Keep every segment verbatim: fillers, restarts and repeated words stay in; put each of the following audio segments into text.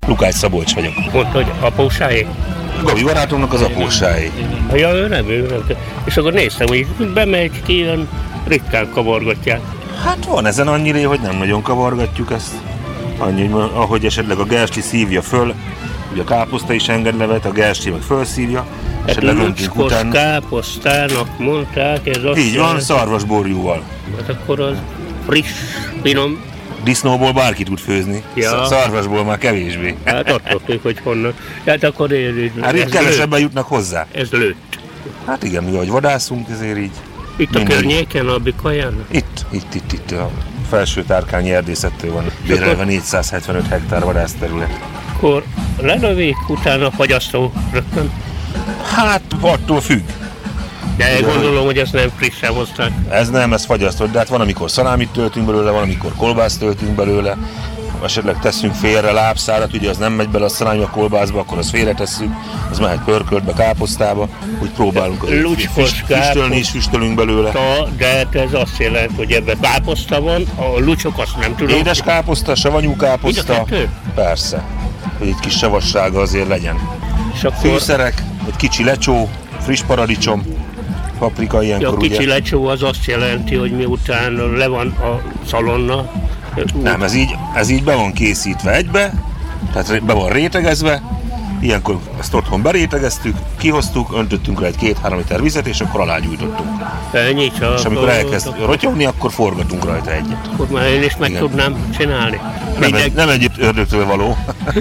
Lukács Szabolcs vagyok. Mondta, hogy apósáé? Gabi barátomnak az apósáé. Ja, ő nem, ő nem. És akkor néztem, hogy bemegy ki, ilyen ritkán kavargatják. Hát van ezen annyira, hogy nem nagyon kavargatjuk ezt. Annyi, hogy ahogy esetleg a gersli szívja föl, ugye a káposzta is enged levet, a gersli meg fölszívja. Hát lucskos káposztának mondták, ez azt így van, szarvasborjúval. Hát akkor az friss, finom. Disznóból bárki tud főzni, ja. Szarvasból már kevésbé. Hát attól függ, hogy honnan. Hát akkor én... Hát itt kevesebben jutnak hozzá. Ez lőtt. Hát igen, mi ahogy vadászunk, ezért így... Itt mindig. A környéken, a Bikaján? Itt, itt, itt, itt. A felső Tárkányi erdészettől van bérelve négyszázhetvenöt hektár vadászterület. Akkor lelövék, utána fagyasztó rögtön? Hát attól függ. De én gondolom, hogy ezt nem frissen hozták. Ez nem, ez fagyasztott, de hát van, amikor szalámit töltünk belőle, van, amikor kolbászt töltünk belőle, esetleg teszünk félre lábszárat, ugye az nem megy bele a szalámi a kolbászba, akkor az félretesszük, az mehet pörköltbe, káposztába, úgy próbálunk lucskos füstölni is, füstölünk belőle. De ez azt jelenti, hogy ebben káposzta van, a lucsok azt nem tudom. Édes káposzta, savanyú káposzta, persze, hogy egy kis savassága azért legyen. Akkor... Fűszerek, egy kicsi lecsó, friss paradicsom, paprika ilyenkor, a kicsi ugye? Lecsó az azt jelenti, hogy miután le van a szalonna. Nem, ez így, ez így be van készítve egybe, tehát be van rétegezve, ilyenkor ezt otthon berétegeztük, kihoztuk, öntöttünk rá egy két-három liter vizet, és akkor alágyújtottuk. Ennyi csak. És amikor elkezd rotyogni, akkor forgatunk rajta egyet. Akkor már én is meg igen. tudnám csinálni. Nem egy, nem egy ördögtől való.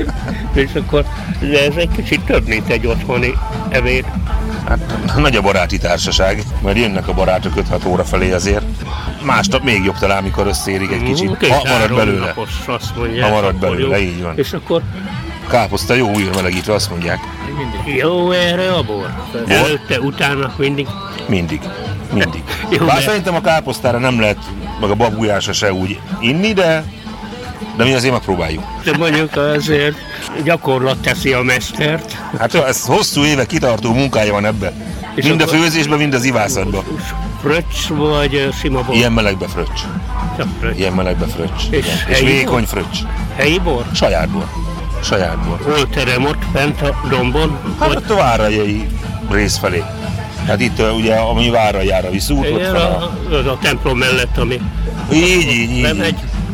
És akkor, de ez egy kicsit több, mint egy otthoni evét. Hát nagy a baráti társaság, mert jönnek a barátok öt-hat óra felé azért. Másnap még jobb talán, amikor összérik egy kicsit. Két, ha marad belőle. Azt mondják, ha marad belőle, így van. És akkor... Káposzta jó újra melegítve, azt mondják. Jó erre a bor? Előtte, utána mindig? Mindig. Mindig. Jó, bár szerintem a káposztára nem lehet, meg a babujásra se úgy inni, de, de mi azért megpróbáljuk. De mondjuk azért gyakorlat teszi a mestert. Hát ez hosszú évek kitartó munkája van ebben. És mind a főzésben, mind az ivászatban. Fröccs vagy sima bor? Ilyen melegbe fröccs. Ilyen melegbe fröccs. És, és vékony fröccs. Helyi bor? Saját bor. Saját bor. Hol terem ott fent a dombon? Hát vagy... ott a várajai rész felé. Hát itt ugye, ami Váraljára visz út. Igen, ott a, a, a templom mellett, ami... Így, így, így. Bemegy.